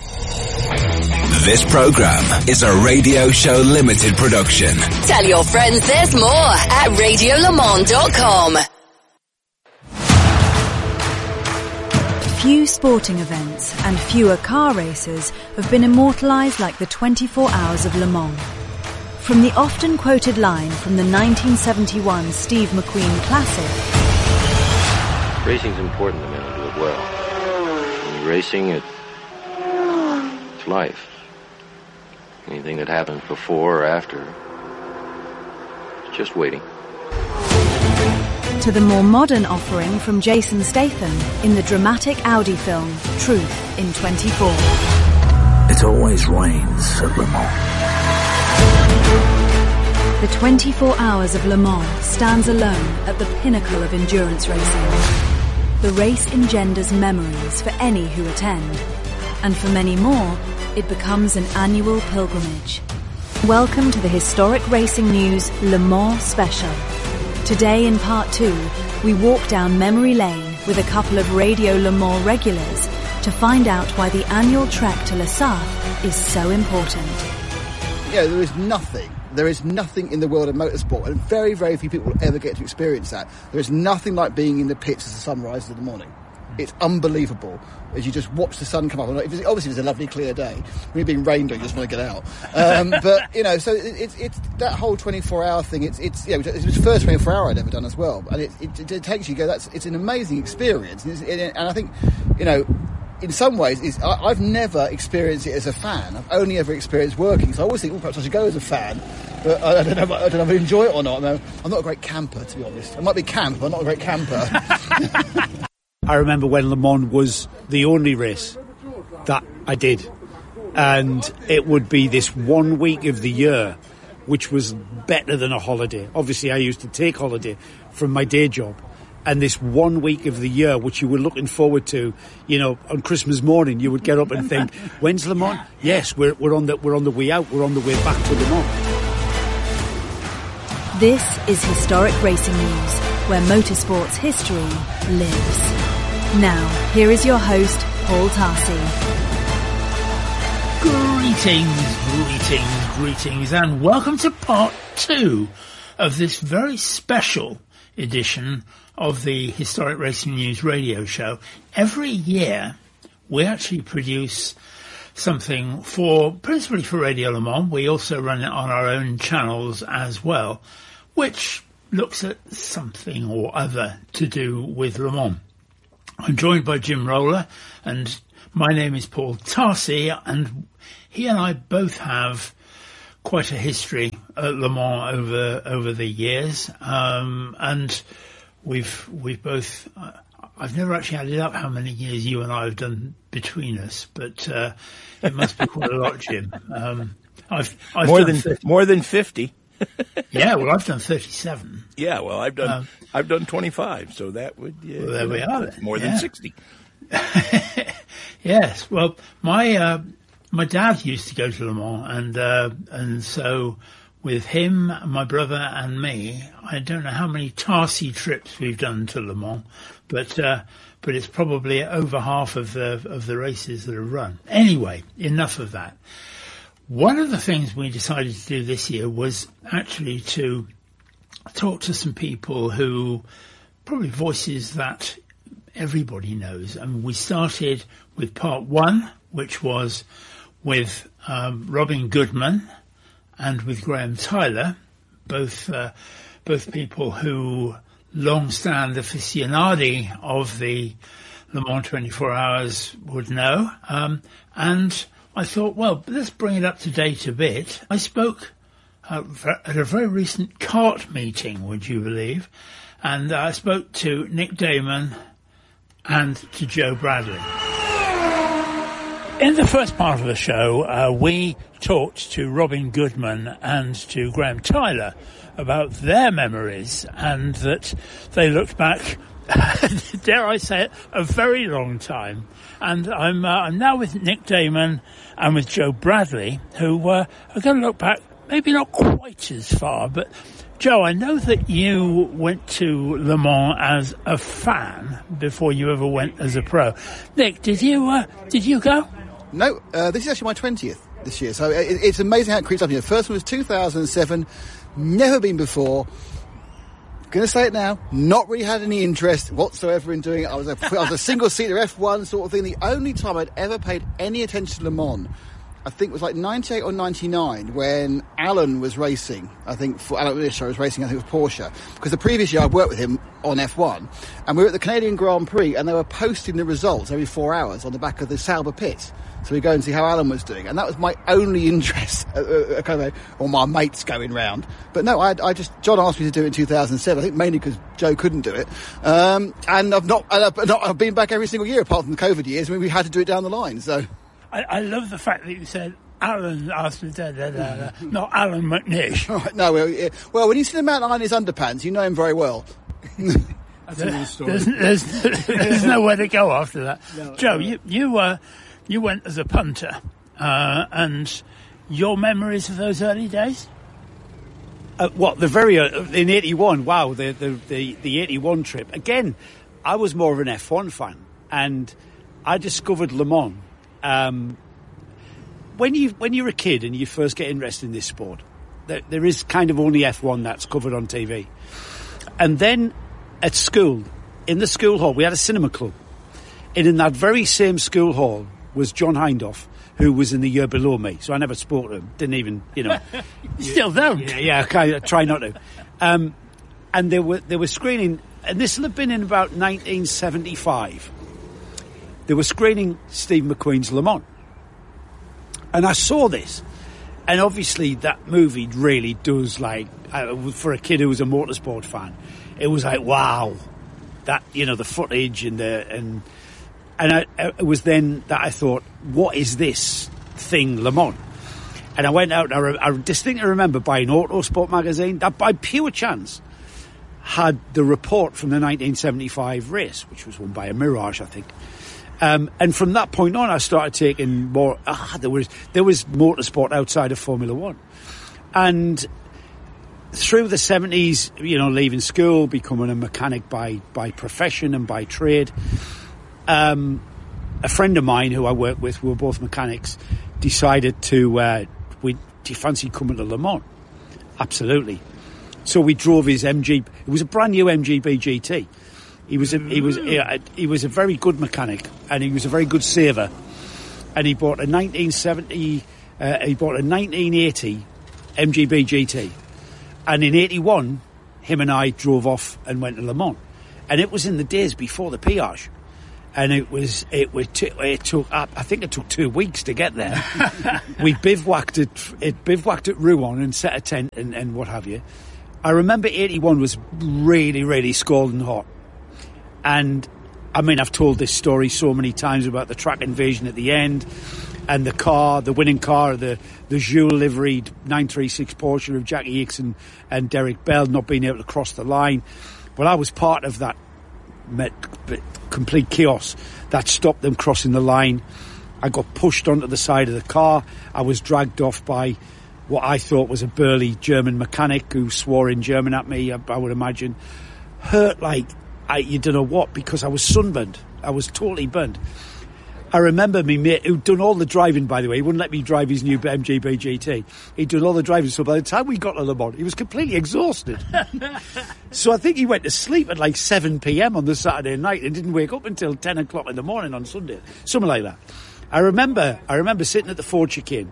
This program is a Radio Show Limited production. Tell your friends there's more at radio le mans dot com. Few sporting events and fewer car races have been immortalised like the twenty-four Hours of Le Mans. From the often quoted line from the nineteen seventy-one Steve McQueen Classic, racing's important, the men who do it well. When you're racing, it, it's life. Anything that happens before or after, it's just waiting. To the more modern offering from Jason Statham in the dramatic Audi film Truth in twenty-four. It always rains at Le Mans. The twenty-four Hours of Le Mans stands alone at the pinnacle of endurance racing. The race engenders memories for any who attend, and for many more, it becomes an annual pilgrimage. Welcome to the Historic Racing News Le Mans Special. Today in part two, we walk down memory lane with a couple of Radio Le Mans regulars to find out why the annual trek to Le Sarthe is so important. Yeah, there is nothing. There is nothing in the world of motorsport, and very, very few people will ever get to experience that. There is nothing like being in the pits as the sun rises in the morning. It's unbelievable as you just watch the sun come up. Obviously, it's a lovely clear day. When you're being rained on, you just want to get out. Um, but you know, so it's it's that whole twenty-four hour thing. It's it's yeah, it was the first twenty-four hour I'd ever done as well, and it, it, it takes you go. That's it's an amazing experience, and, it's, and I think you know. In some ways, it's, I, I've never experienced it as a fan. I've only ever experienced working. So I always think, oh, perhaps I should go as a fan. But I, I don't know. I don't know if I enjoy it or not. I'm, I'm not a great camper, to be honest. I might be camp, but I'm not a great camper. I remember when Le Mans was the only race that I did, and it would be this one week of the year, which was better than a holiday. Obviously, I used to take holiday from my day job. and this one week of the year, which you were looking forward to, you know, on Christmas morning, you would get up and think, "When's Le Mans?" Yes, we're we're on the we're on the way out. We're on the way back to Le Mans. This is Historic Racing News, where motorsport's history lives. Now, here is your host, Paul Tarsi. Greetings, greetings, greetings, and welcome to part two of this very special edition of the Historic Racing News radio show. Every year, we actually produce something for, principally for Radio Le Mans. We also run it on our own channels as well, which looks at something or other to do with Le Mans. I'm joined by Jim Roller, and my name is Paul Tarsi, and he and I both have quite a history at Le Mans over over the years, um, and we've we've both. Uh, I've never actually added up how many years you and I have done between us, but uh, it must be quite a lot, Jim. Um, I've, I've more done than thirty more than fifty. Yeah, well, I've done thirty-seven. Yeah, well, I've done um, I've done twenty-five, so that would yeah, well, there we are. More yeah. than sixty. Yes, well, my uh, my dad used to go to Le Mans, and uh, and so with him, my brother, and me, I don't know how many Tarsi trips we've done to Le Mans, but uh, but it's probably over half of the of the races that are run. Anyway, enough of that. One of the things we decided to do this year was actually to talk to some people who probably voices that everybody knows. I mean, we started with part one, which was with um, Robin Goodman and with Graham Tyler, both uh, both people who long-stand aficionadi of the Le Mans twenty-four hours would know, um, and I thought, well, let's bring it up to date a bit. I spoke uh, at a very recent kart meeting, would you believe, and I spoke to Nick Damon and to Joe Bradley. In the first part of the show, uh, we talked to Robin Goodman and to Graham Tyler about their memories, and that they looked back, dare I say it, a very long time. And I'm uh, I'm now with Nick Damon and with Joe Bradley, who uh, are going to look back, maybe not quite as far, but Joe, I know that you went to Le Mans as a fan before you ever went as a pro. Nick, did you uh, did you go? No, uh, this is actually my twentieth this year, so it, it's amazing how it creeps up here. First one was two thousand seven, never been before. Going to say it now, not really had any interest whatsoever in doing it. I was a, I was a single-seater F one sort of thing. The only time I'd ever paid any attention to Le Mans, I think, was like ninety-eight or ninety-nine when Alan was racing. I think for Alan Willisher was racing, I think it was Porsche. Because the previous year I worked with him on F one, and we were at the Canadian Grand Prix, and they were posting the results every four hours on the back of the Sauber pit. So we go and see how Alan was doing, and that was my only interest, uh, uh, kind of, or my mates going round. But no, I, I just John asked me to do it in two thousand seven. I think mainly because Joe couldn't do it, um, and I've not, I've not, I've been back every single year apart from the COVID years. I mean, we had to do it down the line. So I, I love the fact that you said Alan asked me, da, da, da, da, not Alan McNish. Right, no, well, yeah, well, when you see the man on his underpants, you know him very well. That's another story. There's, there's, there's nowhere to go after that. No, Joe, no. you you uh, you went as a punter, uh, and your memories of those early days? Uh, what the very uh, in eighty-one? Wow, the, the the the eighty-one trip again. I was more of an F one fan, and I discovered Le Mans. Um, when you when you're a kid and you first get interested in this sport, there, there is kind of only F one that's covered on T V, and then at school, in the school hall, we had a cinema club, and in that very same school hall was John Hindhaugh, who was in the year below me. So I never spoke to him. Didn't even, you know. Still don't. Yeah, yeah, okay, I try not to. Um, and they were they were screening, and this will have been in about nineteen seventy-five. They were screening Steve McQueen's Le Mans. And I saw this. And obviously that movie really does, like, uh, for a kid who was a motorsport fan, it was like, wow. That, you know, the footage and the... and And I, it was then that I thought, what is this thing, Le Mans? And I went out, and I, I distinctly remember buying Autosport magazine, that by pure chance. had the report from the nineteen seventy-five race, which was won by a Mirage, I think. Um, and from that point on, I started taking more. Ah, there was there was motorsport outside of Formula One, and through the seventies, you know, leaving school, becoming a mechanic by by profession and by trade. Um, a friend of mine who I work with, we were both mechanics, decided to uh, we do you fancy coming to Le Mans? Absolutely. So we drove his M G. It was a brand new M G B G T. He was a, he was he, he was a very good mechanic, and he was a very good saver. And he bought a nineteen seventy. Uh, he bought a nineteen eighty M G B G T, and in eighty-one, him and I drove off and went to Le Mans, and it was in the days before the Piage, and it was it was t- it took I think it took two weeks to get there. We bivouacked at it bivouacked at Rouen and set a tent and, and what have you. I remember eighty-one was really, really scalding hot. And, I mean, I've told this story so many times about the track invasion at the end and the car, the winning car, the, the Jules liveried nine three six Porsche of Jackie Hicks and, and Derek Bell not being able to cross the line. But I was part of that complete chaos that stopped them crossing the line. I got pushed onto the side of the car. I was dragged off by what I thought was a burly German mechanic who swore in German at me, I, I would imagine. Hurt like I, you don't know what, because I was sunburned. I was totally burned. I remember me mate, who'd done all the driving, by the way. He wouldn't let me drive his new M G B G T. He'd done all the driving, so by the time we got to Le Mans, he was completely exhausted. So I think he went to sleep at like seven p.m. on the Saturday night and didn't wake up until ten o'clock in the morning on Sunday. Something like that. I remember, I remember sitting at the Ford chicane.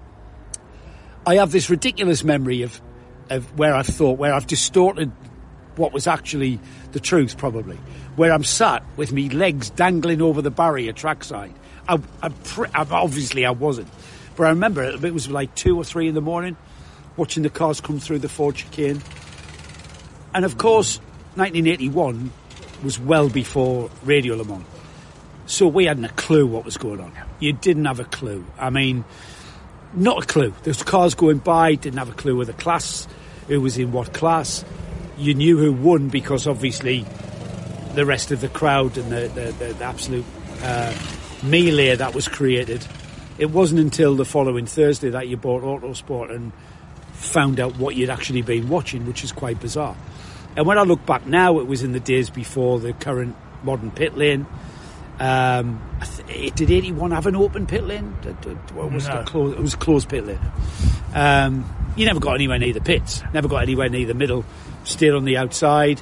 I have this ridiculous memory of, of where I've thought, where I've distorted what was actually the truth, probably. Where I'm sat with me legs dangling over the barrier trackside. I, I, I, obviously I wasn't. But I remember it, it was like two or three in the morning, watching the cars come through the Ford chicane. And of course, nineteen eighty-one was well before Radio Le Mans. So we hadn't a clue what was going on. You didn't have a clue. I mean, not a clue. There's cars going by, didn't have a clue of the class, who was in what class. You knew who won because obviously the rest of the crowd and the, the, the, the absolute uh, melee that was created. It wasn't until the following Thursday that you bought Autosport and found out what you'd actually been watching, which is quite bizarre. And when I look back now, it was in the days before the current modern pit lane. Um, did eighty-one have an open pit lane? What was no. it, closed? It was a closed pit lane. Um, you never got anywhere near the pits. Never got anywhere near the middle. Stayed on the outside.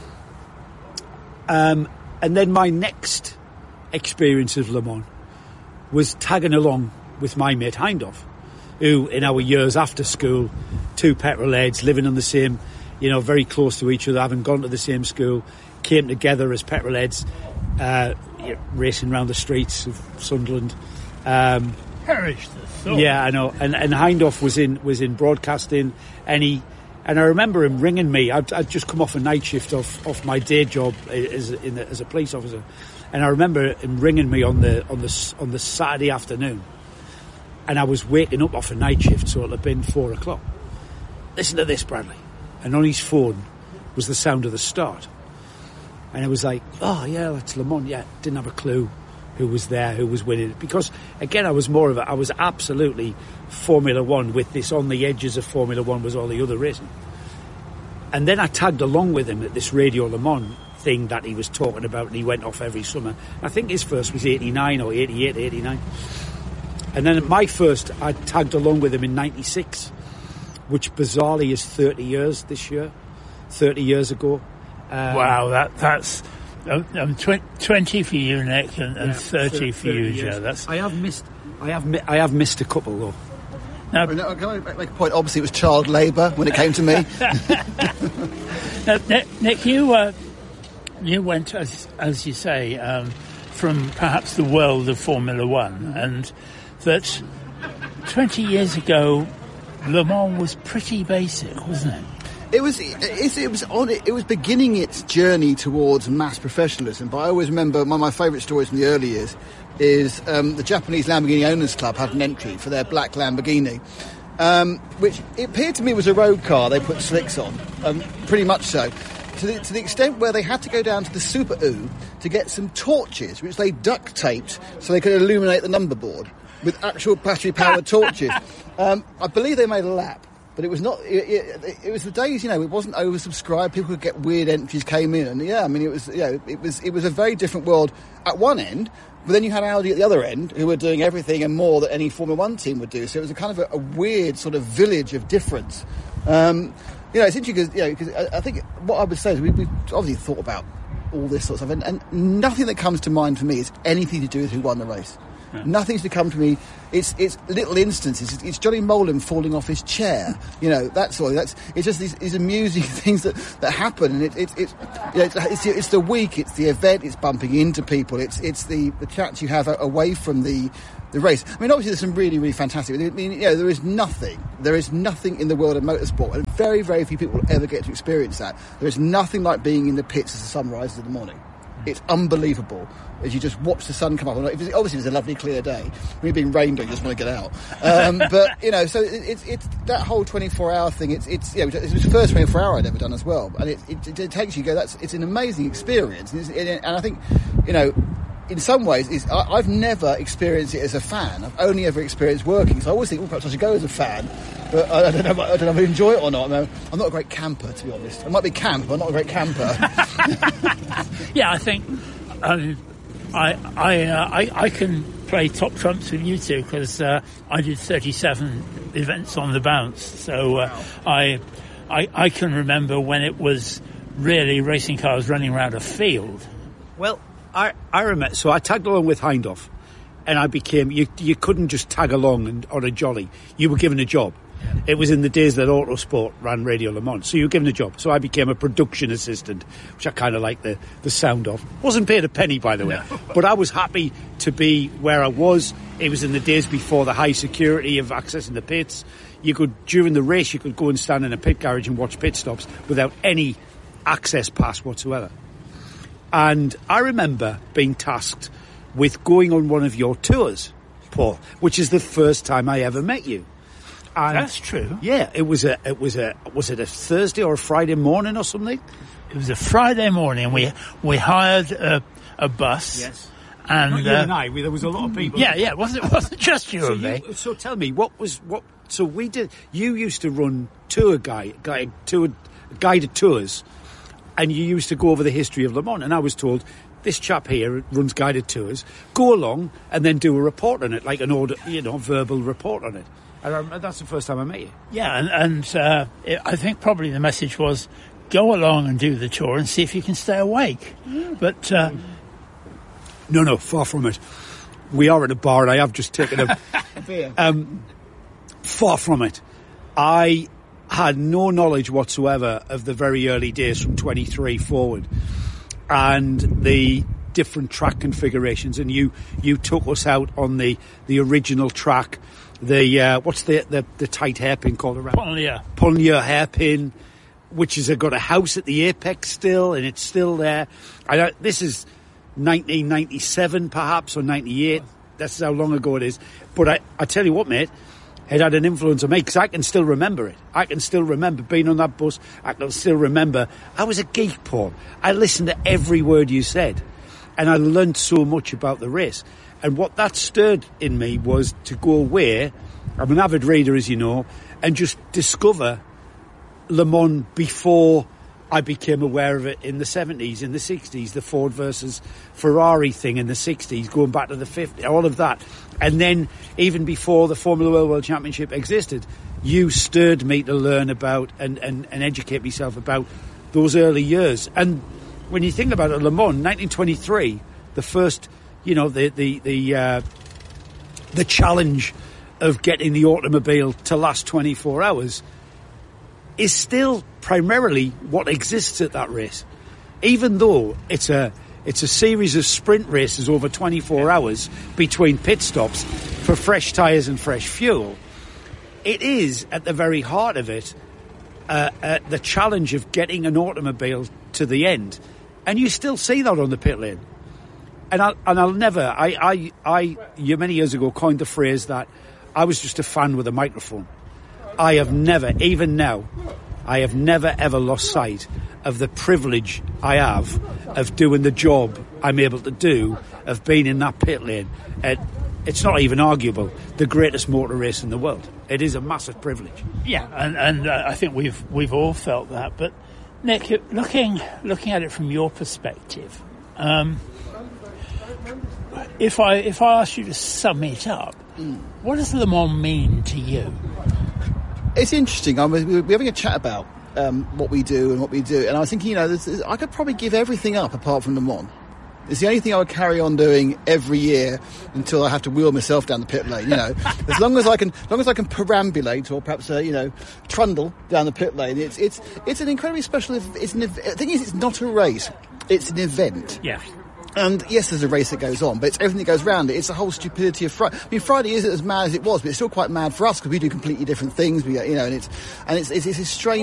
Um, and then my next experience of Le Mans was tagging along with my mate Hindhoff, who in our years after school, two petrol heads, living on the same, you know, very close to each other, having gone to the same school, came together as petrol heads, uh, racing around the streets of Sunderland. Um, Perish the thought. Yeah, I know. And and Hindhoff was in was in broadcasting, and he and I remember him ringing me. I'd, I'd just come off a night shift off, off my day job as in the, as a police officer, and I remember him ringing me on the on the on the Saturday afternoon, and I was waking up off a night shift, so it'll have been four o'clock. Listen to this, Bradley, and on his phone was the sound of the start. And it was like, oh, yeah, that's Le Mans. Yeah, didn't have a clue who was there, who was winning. Because, again, I was more of a... I was absolutely Formula One with this on the edges of Formula One was all the other racing. And then I tagged along with him at this Radio Le Mans thing that he was talking about, and he went off every summer. I think his first was eighty-nine or eighty-eight, eighty-nine. And then at my first, I tagged along with him in ninety-six, which bizarrely is thirty years this year, thirty years ago. Um, wow, that that's um, tw- twenty for you, Nick, and, and yeah, thirty for you, Joe. That's I have missed, I have, mi- I have missed a couple though. Now, can I make a point? Obviously, it was child labour when it came to me. Now, Nick, Nick, you uh, you went, as as you say, um, from perhaps the world of Formula One, and that twenty years ago, Le Mans was pretty basic, wasn't it? It was it, it was on it was beginning its journey towards mass professionalism. But I always remember one of my favourite stories from the early years is um, the Japanese Lamborghini Owners Club had an entry for their black Lamborghini, um, which it appeared to me was a road car. They put slicks on, um, pretty much so. to the, to the extent where they had to go down to the Super U to get some torches, which they duct taped so they could illuminate the number board with actual battery-powered torches. Um, I believe they made a lap. But it was not. It, it, it was the days, you know. It wasn't oversubscribed. People could get weird entries came in, and yeah, I mean, it was, you know, it was, it was a very different world at one end. But then you had Audi at the other end, who were doing everything and more that any Formula One team would do. So it was a kind of a, a weird sort of village of difference. Um, you know, it's interesting because, you know, because I, I think what I would say is we, we've obviously thought about all this sort of stuff, and, and nothing that comes to mind for me is anything to do with who won the race. Yeah. Nothing's to come to me. It's it's little instances. It's, it's Johnny Molan falling off his chair. You know, that's all. That's it's just these, these amusing things that, that happen. And it, it, it's you know, it's it's it's the week. It's the event. It's bumping into people. It's it's the, the chats you have away from the the race. I mean, obviously there's some really really fantastic. I mean, you know, there is nothing. There is nothing in the world of motorsport, and very very few people will ever get to experience that. There is nothing like being in the pits as the sun rises in the morning. It's unbelievable as you just watch the sun come up. Obviously, it was a lovely, clear day. When you're being rained on, you just want to get out. Um, but, you know, so it, it's it's that whole twenty-four hour thing. It's, it's yeah, it was the first twenty-four hour I'd ever done as well. And it, it, it takes you, go, that's, it's an amazing experience. And, it's, and I think, you know, in some ways, it's, I, I've never experienced it as a fan. I've only ever experienced working. So I always think, well, perhaps I should go as a fan. But I, I don't know. I don't know if I enjoy it or not. I'm, I'm not a great camper, to be honest. I might be camp, but I'm not a great camper. Yeah, I think um, I I, uh, I I can play top trumps with you two because uh, I did thirty-seven events on the bounce. So uh, wow. I, I I can remember when it was really racing cars running around a field. Well, I I remember. So I tagged along with Hindhaugh, and I became you. You couldn't just tag along and, on a jolly. You were given a job. It was in the days that Autosport ran Radio Le Mans, so you were given a job. So I became a production assistant, which I kind of like the, the sound of. Wasn't paid a penny, by the way, no. But I was happy to be where I was. It was in the days before the high security of accessing the pits. You could, during the race, you could go and stand in a pit garage and watch pit stops without any access pass whatsoever. And I remember being tasked with going on one of your tours, Paul, which is the first time I ever met you. And that's true. Yeah, it was a, it was a, was it a Thursday or a Friday morning or something? It was a Friday morning. We we hired a, a bus. Yes. And Not you uh, and I. There was a lot of people. Yeah, yeah. It wasn't it wasn't just you so and me. You, so tell me, what was what? So we did. You used to run tour guide, guide tour, guided tours, and you used to go over the history of Le Mans. And I was told, this chap here runs guided tours. Go along and then do a report on it, like an order, you know, verbal report on it. And that's the first time I met you. Yeah, and, and uh, it, I think probably the message was, go along and do the tour and see if you can stay awake. Mm. But uh, no, no, far from it. We are at a bar, and I have just taken a, a beer. Um, far from it. I had no knowledge whatsoever of the very early days from twenty-three forward, and the different track configurations. And you, you took us out on the, the original track. The uh, what's the, the the tight hairpin called around? Polnier. Polnier hairpin, which has got a house at the apex still, and it's still there. I don't, this is nineteen ninety-seven, perhaps, or ninety-eight. That's how long ago it is. But I, I tell you what, mate, it had an influence on me because I can still remember it. I can still remember being on that bus. I can still remember. I was a geek, Paul. I listened to every word you said, and I learned so much about the race. And what that stirred in me was to go away, I'm an avid reader, as you know, and just discover Le Mans before I became aware of it in the seventies, in the sixties, the Ford versus Ferrari thing in the sixties, going back to the fifties, all of that. And then even before the Formula World World Championship existed, you stirred me to learn about and, and, and educate myself about those early years. And when you think about it, Le Mans, nineteen twenty-three, the first... You know, the the the, uh, the challenge of getting the automobile to last twenty-four hours is still primarily what exists at that race. Even though it's a it's a series of sprint races over twenty-four hours between pit stops for fresh tyres and fresh fuel, it is, at the very heart of it, uh, uh, the challenge of getting an automobile to the end. And you still see that on the pit lane. And I'll, and I'll never, I, I, I, many years ago coined the phrase that I was just a fan with a microphone. I have never, even now, I have never ever lost sight of the privilege I have of doing the job I'm able to do, of being in that pit lane. It, it's not even arguable. The greatest motor race in the world. It is a massive privilege. Yeah, and, and uh, I think we've we've all felt that. But Nick, looking looking at it from your perspective, um, if I if I ask you to sum it up, mm. what does Le Mans mean to you? It's interesting. I mean, we're having a chat about um, what we do and what we do, and I was thinking, you know, this is, I could probably give everything up apart from Le Mans. It's the only thing I would carry on doing every year until I have to wheel myself down the pit lane. You know, as long as I can, as long as I can perambulate or perhaps uh, you know, trundle down the pit lane. It's it's it's an incredibly special. It's an, the thing is, it's not a race. It's an event. Yeah. And yes, there's a race that goes on, but it's everything that goes around it. It's the whole stupidity of Friday. I mean, Friday isn't as mad as it was, but it's still quite mad for us because we do completely different things. We, you know, and it's and it's it's, it's a strange